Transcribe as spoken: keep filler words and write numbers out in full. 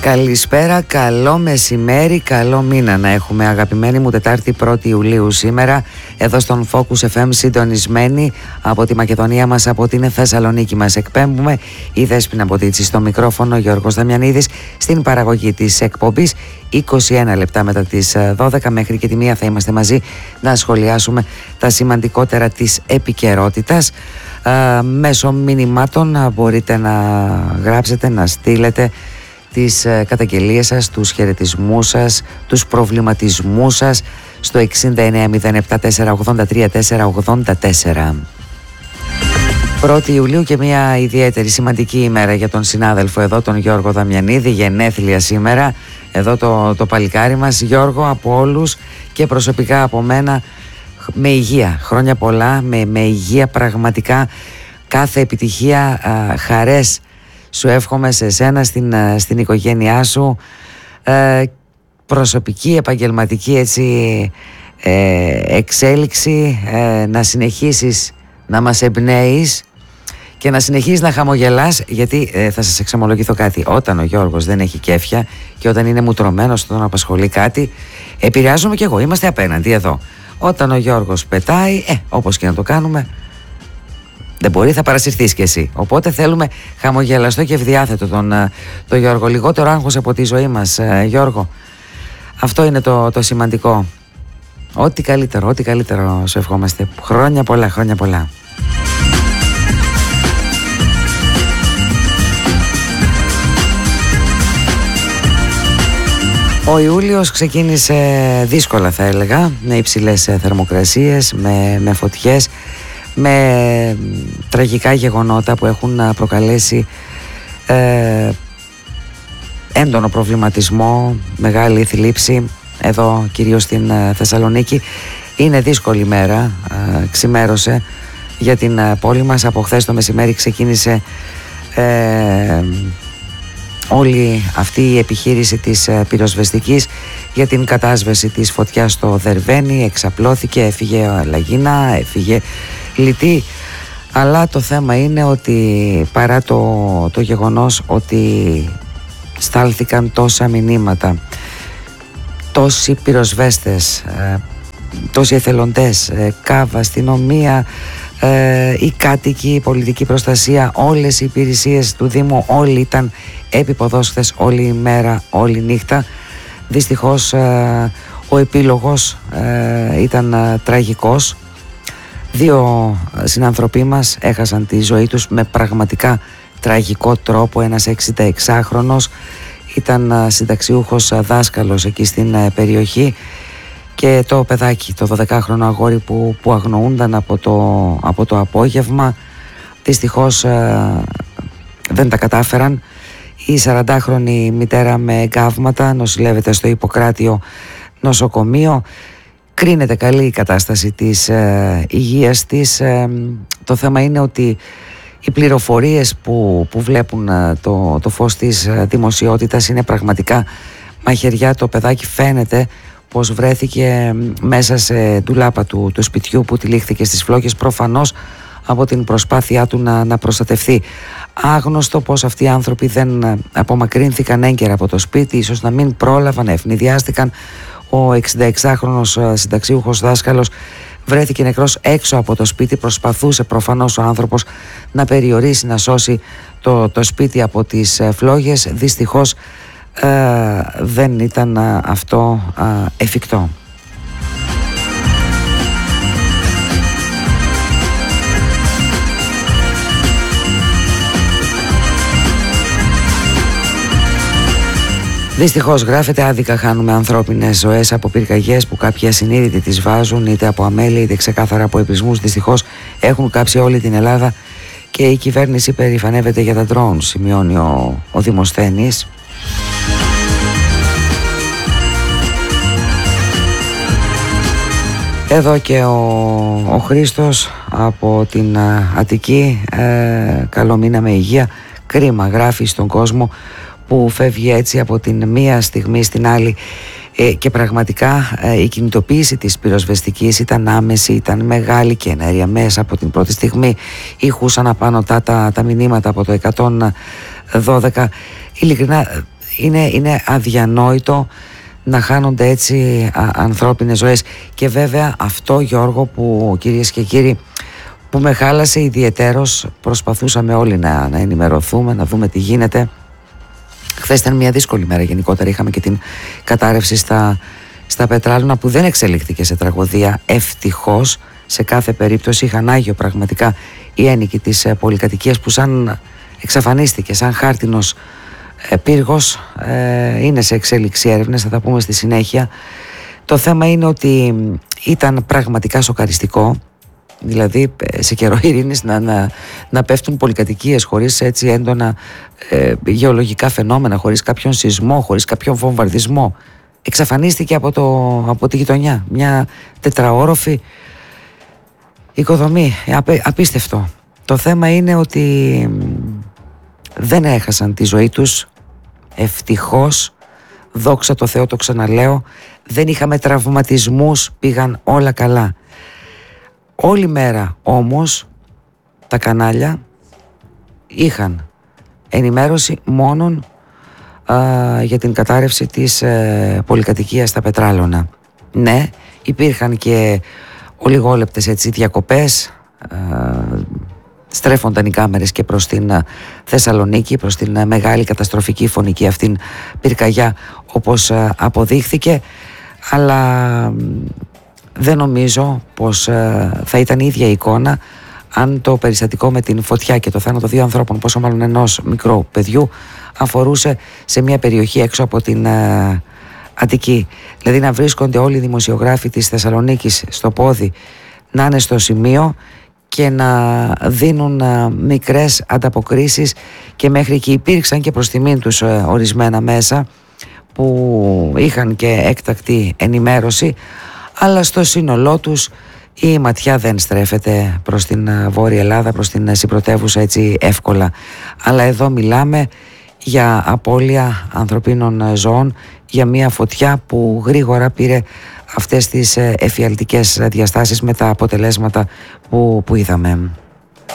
Καλησπέρα, καλό μεσημέρι, καλό μήνα να έχουμε, αγαπημένοι μου. Τετάρτη πρώτη Ιουλίου σήμερα, εδώ στον Focus εφ εμ, συντονισμένοι από τη Μακεδονία μας, από την Θεσσαλονίκη μας. Εκπέμπουμε η Δέσποινα Μποτίτση στο μικρόφωνο, Γιώργος Δαμιανίδης στην παραγωγή της εκπομπής. είκοσι ένα λεπτά μετά τις δώδεκα μέχρι και τη μία θα είμαστε μαζί να σχολιάσουμε τα σημαντικότερα της επικαιρότητας. Α, μέσω μηνυμάτων μπορείτε να γράψετε, να στείλετε τις καταγγελίες σας, τους χαιρετισμούς σας, τους προβληματισμούς σας στο εξήντα εννέα μηδέν επτά τέσσερα ογδόντα τρία τέσσερα ογδόντα τέσσερα. πρώτη Ιουλίου και μια ιδιαίτερη σημαντική ημέρα για τον συνάδελφο εδώ, τον Γιώργο Δαμιανίδη. Γενέθλια σήμερα εδώ το, το παλικάρι μας. Γιώργο, από όλους και προσωπικά από μένα, με υγεία, χρόνια πολλά, με, με υγεία πραγματικά, κάθε επιτυχία, α, χαρές σου εύχομαι σε σένα, στην, στην οικογένειά σου, ε, προσωπική, επαγγελματική έτσι, ε, εξέλιξη, ε, να συνεχίσεις να μας εμπνέεις και να συνεχίσεις να χαμογελάς, γιατί ε, θα σας εξομολογηθώ κάτι: όταν ο Γιώργος δεν έχει κέφια και όταν είναι μουτρωμένος, όταν απασχολεί κάτι, επηρεάζομαι κι εγώ, είμαστε απέναντι εδώ. Όταν ο Γιώργος πετάει, ε, όπως και να το κάνουμε, δεν μπορεί, θα παρασυρθείς κι εσύ. Οπότε θέλουμε χαμογελαστό και ευδιάθετο τον, τον Γιώργο. Λιγότερο άγχος από τη ζωή μας, Γιώργο. Αυτό είναι το, το σημαντικό. Ό,τι καλύτερο, ό,τι καλύτερο σου ευχόμαστε. Χρόνια πολλά, χρόνια πολλά. Ο Ιούλιος ξεκίνησε δύσκολα, θα έλεγα, με υψηλές θερμοκρασίες, με, με φωτιές, με τραγικά γεγονότα που έχουν προκαλέσει ε, έντονο προβληματισμό, μεγάλη θλίψη εδώ κυρίως στην Θεσσαλονίκη. Είναι δύσκολη μέρα, ε, ξημέρωσε για την πόλη μας. Από χθες το μεσημέρι ξεκίνησε ε, όλη αυτή η επιχείρηση της πυροσβεστικής για την κατάσβεση της φωτιάς στο Δερβαίνι. Εξαπλώθηκε, έφυγε λαγίνα, έφυγε λιτή, αλλά το θέμα είναι ότι παρά το, το γεγονός ότι στάλθηκαν τόσα μηνύματα, τόσοι πυροσβέστες, ε, τόσοι εθελοντές, ε, ΚΑΒ, αστυνομία, ε, οι κάτοικοι, η πολιτική προστασία, όλες οι υπηρεσίες του Δήμου, όλοι ήταν επί ποδός χθες, όλη η μέρα, όλη η νύχτα. Δυστυχώς ε, ο επίλογος ε, ήταν ε, τραγικός. Δύο συνανθρωποί μας έχασαν τη ζωή τους με πραγματικά τραγικό τρόπο. Ένας εξηνταεξάχρονος ήταν συνταξιούχος δάσκαλος εκεί στην περιοχή, και το παιδάκι, το δωδεκάχρονο αγόρι που, που αγνοούνταν από το, από το απόγευμα, δυστυχώς δεν τα κατάφεραν. Η σαραντάχρονη μητέρα με εγκάβματα νοσηλεύεται στο Ιπποκράτιο νοσοκομείο. Κρίνεται καλή η κατάσταση της ε, υγείας της. Ε, το θέμα είναι ότι οι πληροφορίες που, που βλέπουν ε, το, το φως της ε, δημοσιότητας είναι πραγματικά μαχαιριά. Το παιδάκι φαίνεται πως βρέθηκε μέσα σε ντουλάπα του, του σπιτιού που τυλίχθηκε στις φλόγες, προφανώς από την προσπάθειά του να, να προστατευθεί. Άγνωστο πως αυτοί οι άνθρωποι δεν απομακρύνθηκαν έγκαιρα από το σπίτι, ίσως να μην πρόλαβαν, ευνηδιάστηκαν. Ο εξηνταεξάχρονος συνταξιούχος δάσκαλος βρέθηκε νεκρός έξω από το σπίτι. Προσπαθούσε προφανώς ο άνθρωπος να περιορίσει, να σώσει το, το σπίτι από τις φλόγες. Δυστυχώς ε, δεν ήταν αυτό ε, εφικτό. Δυστυχώς, γράφεται, άδικα χάνουμε ανθρώπινες ζωές από πυρκαγιές που κάποιοι ασυνείδητοι τις βάζουν, είτε από αμέλεια είτε ξεκάθαρα από επισμούς. Δυστυχώς έχουν κάψει όλη την Ελλάδα και η κυβέρνηση περηφανεύεται για τα drone, σημειώνει ο, ο Δημοσθένης. Εδώ και ο, ο Χρήστος από την Αττική. Ε, καλό μήνα με υγεία. Κρίμα, γράφει, στον κόσμο που φεύγει έτσι από την μία στιγμή στην άλλη, ε, και πραγματικά ε, η κινητοποίηση της πυροσβεστικής ήταν άμεση, ήταν μεγάλη και ενέργεια μέσα από την πρώτη στιγμή. Ηχούσαν απάνω τα, τα, τα μηνύματα από το εκατόν δώδεκα. Ειλικρινά είναι, είναι αδιανόητο να χάνονται έτσι α, ανθρώπινες ζωές. Και βέβαια αυτό, Γιώργο, που κυρίες και κύριοι, που με χάλασε ιδιαιτέρως, προσπαθούσαμε όλοι να, να ενημερωθούμε, να δούμε τι γίνεται. Χθες ήταν μια δύσκολη μέρα γενικότερα, είχαμε και την κατάρρευση στα, στα Πετράλωνα, που δεν εξελίχθηκε σε τραγωδία, ευτυχώς. Σε κάθε περίπτωση είχαν άγιο πραγματικά οι ένοικοι της πολυκατοικίας, που σαν εξαφανίστηκε, σαν χάρτινος πύργος. ε, είναι σε εξέλιξη έρευνες, θα τα πούμε στη συνέχεια. Το θέμα είναι ότι ήταν πραγματικά σοκαριστικό, δηλαδή σε καιρό ειρήνης να, να, να πέφτουν πολυκατοικίες χωρίς έτσι έντονα ε, γεωλογικά φαινόμενα, χωρίς κάποιον σεισμό, χωρίς κάποιον βομβαρδισμό. Εξαφανίστηκε από, το, από τη γειτονιά μια τετραόροφη οικοδομή. Απε, απίστευτο. Το θέμα είναι ότι δεν έχασαν τη ζωή τους, ευτυχώς, δόξα τω Θεώ, το ξαναλέω. Δεν είχαμε τραυματισμούς, πήγαν όλα καλά. Όλη μέρα όμως τα κανάλια είχαν ενημέρωση μόνον α, για την κατάρρευση της ε, πολυκατοικίας στα Πετράλωνα. Ναι, υπήρχαν και ολιγόλεπτες έτσι διακοπές, ε, στρέφονταν οι κάμερες και προς την Θεσσαλονίκη, προς την μεγάλη καταστροφική φωνική αυτήν πυρκαγιά, όπως αποδείχθηκε, αλλά δεν νομίζω πως θα ήταν η ίδια εικόνα αν το περιστατικό με την φωτιά και το θάνατο δύο ανθρώπων, πόσο μάλλον ενός μικρού παιδιού, αφορούσε σε μια περιοχή έξω από την Αττική. Δηλαδή να βρίσκονται όλοι οι δημοσιογράφοι της Θεσσαλονίκης στο πόδι, να είναι στο σημείο και να δίνουν μικρές ανταποκρίσεις, και μέχρι εκεί υπήρξαν και προς τιμήν τους ορισμένα μέσα που είχαν και έκτακτη ενημέρωση, αλλά στο σύνολό τους η ματιά δεν στρέφεται προς την Βόρεια Ελλάδα, προς την συμπρωτεύουσα έτσι εύκολα. Αλλά εδώ μιλάμε για απώλεια ανθρωπίνων ζώων, για μια φωτιά που γρήγορα πήρε αυτές τις εφιαλτικές διαστάσεις με τα αποτελέσματα που, που είδαμε.